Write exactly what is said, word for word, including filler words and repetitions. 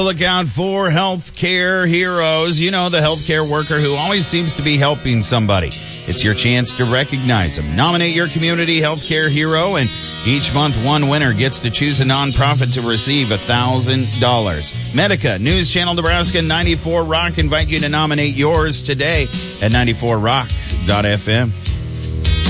Look out for healthcare heroes. You know, the healthcare worker who always seems to be helping somebody. It's your chance to recognize them. Nominate your community healthcare hero, and each month one winner gets to choose a nonprofit to receive one thousand dollars. Medica, News Channel Nebraska, ninety-four Rock invite you to nominate yours today at ninety-four rock dot f m.